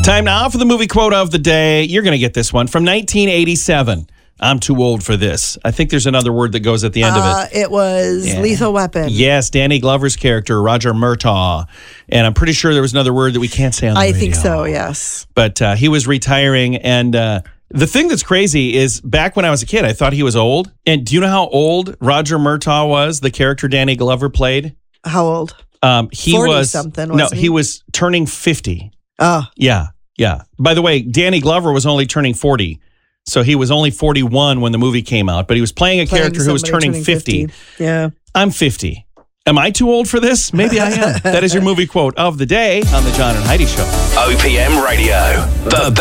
Time now for the movie quote of the day. You're going to get this one from 1987. I'm too old for this. I think there's another word that goes at the end of it. It was Lethal Weapon. Yes, Danny Glover's character, Roger Murtaugh. And I'm pretty sure there was another word that we can't say on the radio. I think so, yes. But he was retiring. And the thing that's crazy is back when I was a kid, I thought he was old. And do you know how old Roger Murtaugh was, the character Danny Glover played? How old? He 40 was something, No, wasn't he? he was turning 50. Oh. Yeah. By the way, Danny Glover was only turning 40. So he was only 41 when the movie came out, but he was playing a character who was turning 50. Yeah. I'm 50. Am I too old for this? Maybe I am. That is your movie quote of the day on the John and Heidi Show. OPM Radio, the best.